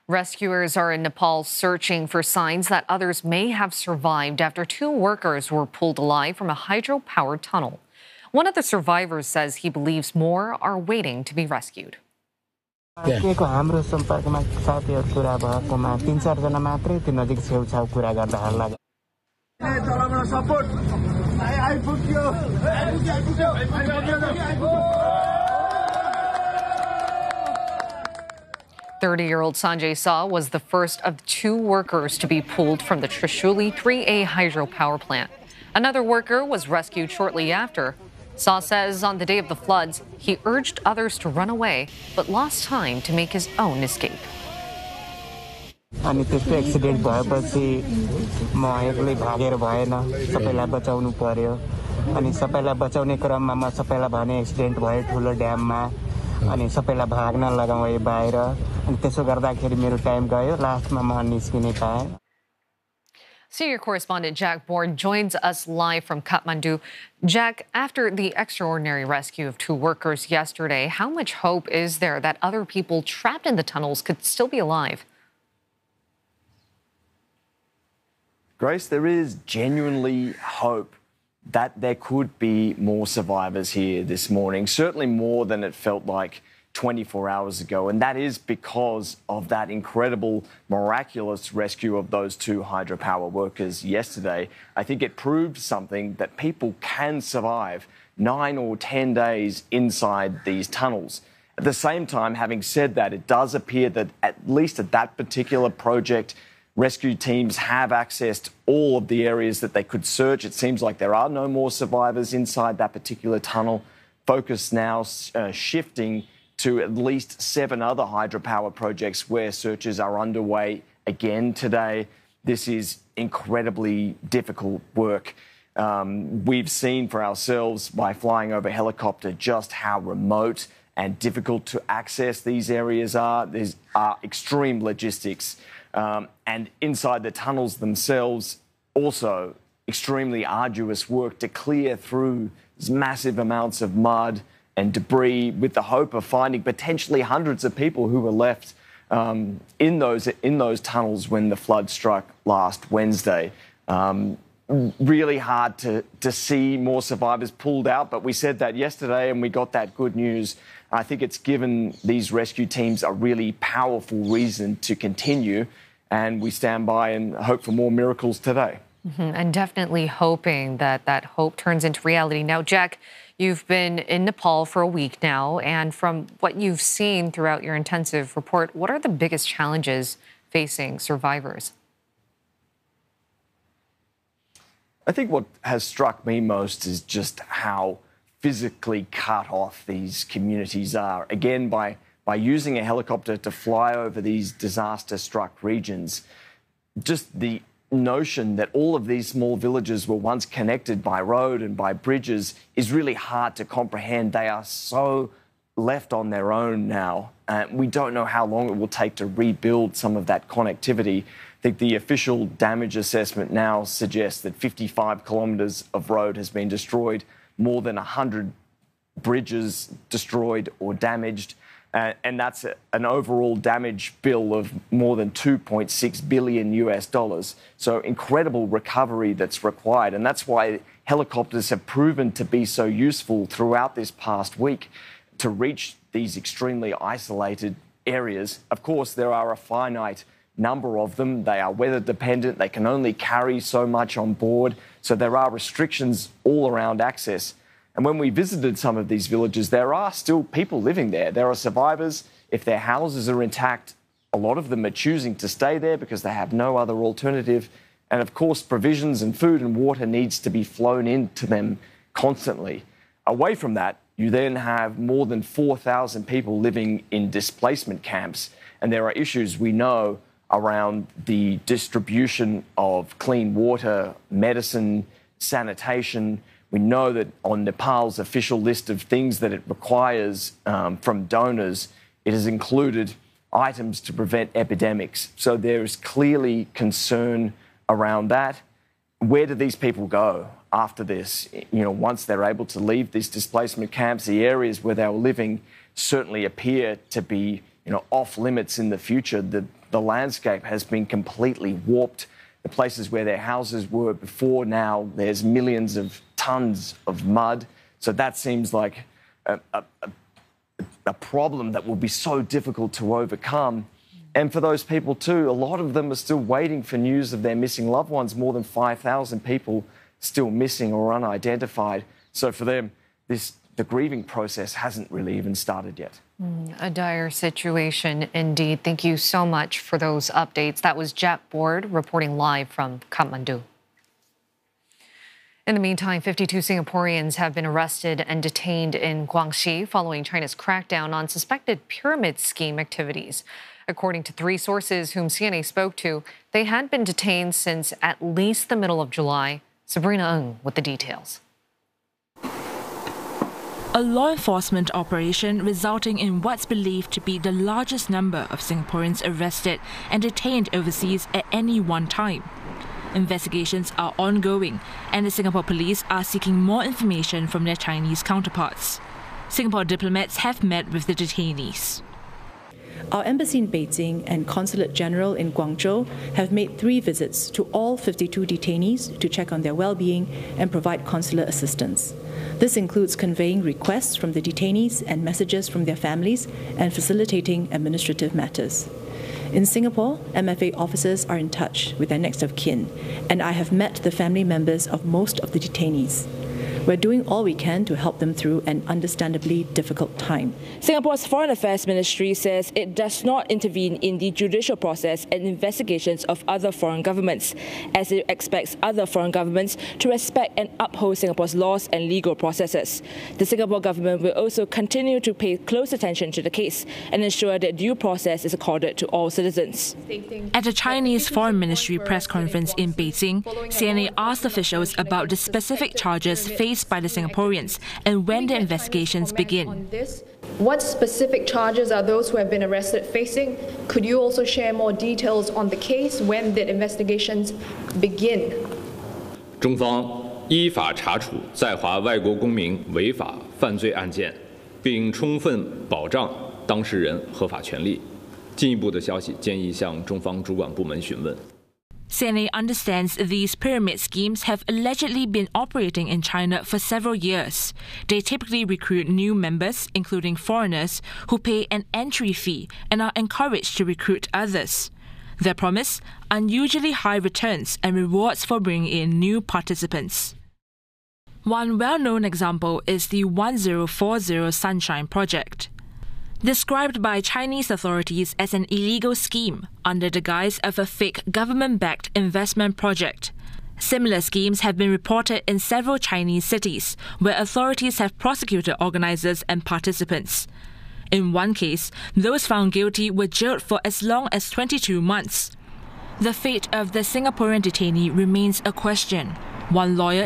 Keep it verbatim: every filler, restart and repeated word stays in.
Rescuers are in Nepal searching for signs that others may have survived after two workers were pulled alive from a hydro-powered tunnel. One of the survivors says he believes more are waiting to be rescued. thirty-year-old Sanjay Saw was the first of two workers to be pulled from the Trishuli three A hydropower plant. Another worker was rescued shortly after. Saw says on the day of the floods, he urged others to run away, but lost time to make his own escape. अनि त्यस्तो accident भएपछि म एक्लै भागेर भएन सबैलाई बचाउनु पर्यो अनि सबैलाई बचाउने क्रममा म सबैलाई भने एक्सिडेन्ट भयो ठुलो ड्याममा अनि सबैलाई भाग्न लगाए बाहिर अनि त्यसो गर्दाखेरि मेरो टाइम गयो लास्टमा म निस्किने पाएँ. Senior correspondent Jack Bourne joins us live from Kathmandu. Jack, after the extraordinary rescue of two workers yesterday, how much hope is there that other people trapped in the tunnels could still be alive? Grace, there is genuinely hope that there could be more survivors here this morning, certainly more than it felt like twenty-four hours ago. And that is because of that incredible, miraculous rescue of those two hydropower workers yesterday. I think it proved something that people can survive nine or ten days inside these tunnels. At the same time, having said that, it does appear that at least at that particular project, rescue teams have accessed all of the areas that they could search. It seems like there are no more survivors inside that particular tunnel. Focus now uh, shifting to at least seven other hydropower projects where searches are underway again today. This is incredibly difficult work. Um, we've seen for ourselves by flying over helicopter just how remote and difficult to access these areas are. There's are extreme logistics. Um, and inside the tunnels themselves, also extremely arduous work to clear through massive amounts of mud and debris with the hope of finding potentially hundreds of people who were left um, in those in those tunnels when the flood struck last Wednesday. Um, really hard to, to see more survivors pulled out, but we said that yesterday and we got that good news. I think it's given these rescue teams a really powerful reason to continue, and we stand by and hope for more miracles today. Mm-hmm. And definitely hoping that that hope turns into reality. Now, Jack, you've been in Nepal for a week now, and from what you've seen throughout your intensive report, what are the biggest challenges facing survivors? I think what has struck me most is just how physically cut off these communities are. Again, by, by using a helicopter to fly over these disaster-struck regions, just the notion that all of these small villages were once connected by road and by bridges is really hard to comprehend. They are so left on their own now. Uh, we don't know how long it will take to rebuild some of that connectivity. I think the official damage assessment now suggests that fifty-five kilometres of road has been destroyed, more than one hundred bridges destroyed or damaged. Uh, and that's a, an overall damage bill of more than two point six billion U S dollars. So incredible recovery that's required. And that's why helicopters have proven to be so useful throughout this past week to reach these extremely isolated areas. Of course, there are a finite number of them. They are weather dependent. They can only carry so much on board. So there are restrictions all around access. And when we visited some of these villages, there are still people living there. There are survivors. If their houses are intact, a lot of them are choosing to stay there because they have no other alternative. And of course, provisions and food and water needs to be flown into them constantly. Away from that, you then have more than four thousand people living in displacement camps. And there are issues we know around the distribution of clean water, medicine, sanitation. We know that on Nepal's official list of things that it requires um, from donors, it has included items to prevent epidemics. So there is clearly concern around that. Where do these people go after this? You know, once they're able to leave these displacement camps, the areas where they were living certainly appear to be, you know, off limits in the future. The the landscape has been completely warped. The places where their houses were before, now there's millions of tons of mud. So that seems like a, a, a problem that will be so difficult to overcome. And for those people too, a lot of them are still waiting for news of their missing loved ones. More than five thousand people still missing or unidentified. So for them, this the grieving process hasn't really even started yet. Mm, a dire situation indeed. Thank you so much for those updates. That was Jack Board reporting live from Kathmandu. In the meantime, fifty-two Singaporeans have been arrested and detained in Guangxi following China's crackdown on suspected pyramid scheme activities. According to three sources whom C N A spoke to, they had been detained since at least the middle of July. Sabrina Ng with the details. A law enforcement operation resulting in what's believed to be the largest number of Singaporeans arrested and detained overseas at any one time. Investigations are ongoing, and the Singapore police are seeking more information from their Chinese counterparts. Singapore diplomats have met with the detainees. Our embassy in Beijing and Consulate General in Guangzhou have made three visits to all fifty-two detainees to check on their well-being and provide consular assistance. This includes conveying requests from the detainees and messages from their families and facilitating administrative matters. In Singapore, M F A officers are in touch with their next of kin, and I have met the family members of most of the detainees. We're doing all we can to help them through an understandably difficult time. Singapore's Foreign Affairs Ministry says it does not intervene in the judicial process and investigations of other foreign governments, as it expects other foreign governments to respect and uphold Singapore's laws and legal processes. The Singapore government will also continue to pay close attention to the case and ensure that due process is accorded to all citizens. At the Chinese Foreign Ministry press conference in Beijing, C N A asked officials about the specific charges faced by the Singaporeans and when the investigations begin. What specific charges are those who have been arrested facing? Could you also share more details on the case? When did investigations begin? 中方依法查处在华外国公民违法犯罪案件，并充分保障当事人合法权利。进一步的消息建议向中方主管部门询问。 C N A understands these pyramid schemes have allegedly been operating in China for several years. They typically recruit new members, including foreigners, who pay an entry fee and are encouraged to recruit others. Their promise? Unusually high returns and rewards for bringing in new participants. One well-known example is the one zero four zero Sunshine Project. Described by Chinese authorities as an illegal scheme under the guise of a fake government-backed investment project. Similar schemes have been reported in several Chinese cities, where authorities have prosecuted organizers and participants. In one case, those found guilty were jailed for as long as twenty-two months. The fate of the Singaporean detainee remains a question. One lawyer